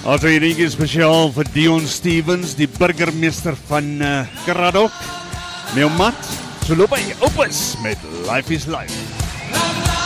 Altyd hierdie spesiaal vir Dion Stevens, die burgemeester van Karadok. Meu mat, so loop hy opes met Life is Life.